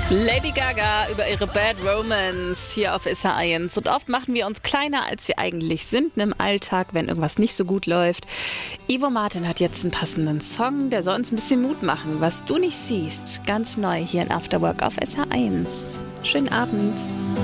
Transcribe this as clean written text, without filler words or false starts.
Lady Gaga über ihre Bad Romance hier auf SH1. Und oft machen wir uns kleiner, als wir eigentlich sind im Alltag, wenn irgendwas nicht so gut läuft. Ivo Martin hat jetzt einen passenden Song, der soll uns ein bisschen Mut machen. Was du nicht siehst, ganz neu hier in Afterwork auf SH1. Schönen Abend.